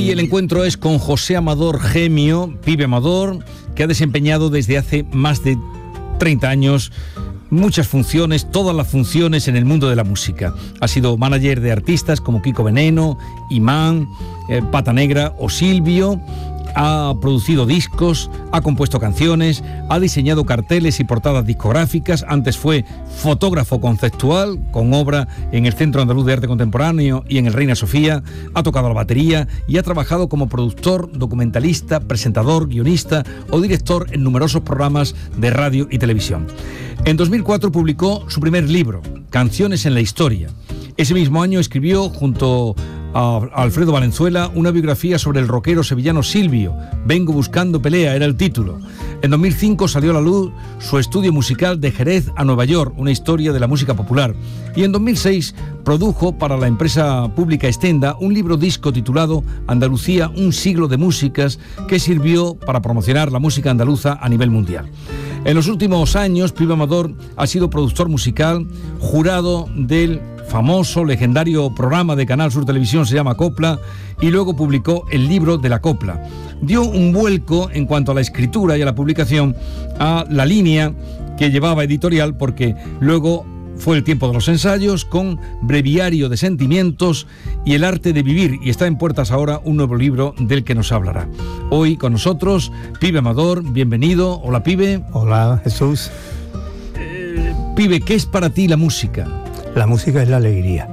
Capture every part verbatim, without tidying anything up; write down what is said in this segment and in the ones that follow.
Y el encuentro es con José Amador Gemio, Pibe Amador, que ha desempeñado desde hace más de treinta años muchas funciones, todas las funciones en el mundo de la música. Ha sido manager de artistas como Kiko Veneno, Imán, eh, Pata Negra o Silvio. Ha producido discos, ha compuesto canciones, ha diseñado carteles y portadas discográficas. Antes fue fotógrafo conceptual con obra en el Centro Andaluz de Arte Contemporáneo y en el Reina Sofía. Ha tocado la batería y ha trabajado como productor, documentalista, presentador, guionista o director en numerosos programas de radio y televisión. En dos mil cuatro publicó su primer libro, Canciones en la Historia. Ese mismo año escribió junto a Alfredo Valenzuela una biografía sobre el rockero sevillano Silvio. Vengo buscando pelea, era el título. En dos mil cinco salió a la luz su estudio musical De Jerez a Nueva York, una historia de la música popular. Y en dos mil seis produjo para la empresa pública Estenda un libro disco titulado Andalucía, un siglo de músicas, que sirvió para promocionar la música andaluza a nivel mundial. En los últimos años, Pibe Amador ha sido productor musical, jurado del famoso, legendario programa de Canal Sur Televisión, se llama Copla, y luego publicó el libro de la Copla. Dio un vuelco en cuanto a la escritura y a la publicación a la línea que llevaba editorial, porque luego fue el tiempo de los ensayos con Breviario de Sentimientos y El Arte de Vivir, y está en puertas ahora un nuevo libro del que nos hablará. Hoy con nosotros, Pibe Amador, bienvenido. Hola, Pibe. Hola, Jesús. Eh, Pibe, ¿qué es para ti la música? La música es la alegría.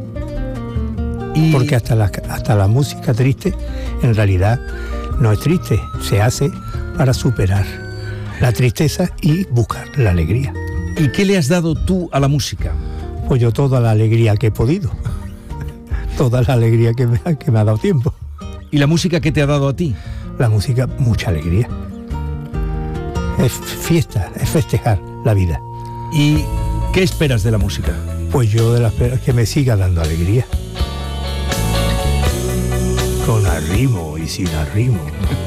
Y... porque hasta la, hasta la música triste, en realidad, no es triste, se hace para superar la tristeza y buscar la alegría. ¿Y qué le has dado tú a la música? Pues yo toda la alegría que he podido, toda la alegría que me, que me ha dado tiempo. ¿Y la música qué te ha dado a ti? La música, mucha alegría. Es fiesta, es festejar la vida. ¿Y qué esperas de la música? Pues yo de la espero que me siga dando alegría. Con arrimo y sin arrimo.